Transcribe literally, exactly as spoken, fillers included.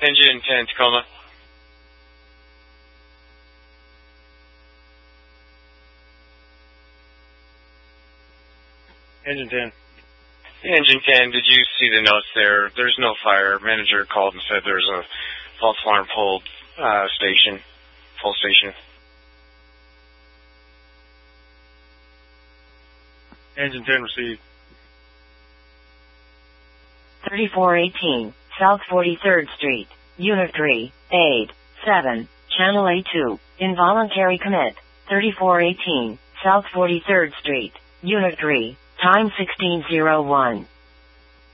Engine ten, Tacoma. Engine ten. Engine ten, did you see the notes there? There's no fire. Manager called and said there's a false alarm pulled uh, station, full station. Engine ten received. thirty-four eighteen, South forty-third Street, Unit three, aid, seven, Channel A two, involuntary commit, thirty-four eighteen, South forty-third Street, Unit three, time sixteen oh one.